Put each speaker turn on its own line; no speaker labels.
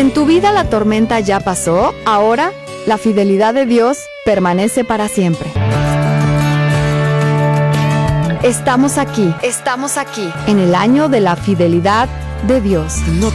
en tu vida la tormenta ya pasó, ahora la fidelidad de Dios permanece para siempre. Estamos aquí, en el año de la fidelidad de Dios.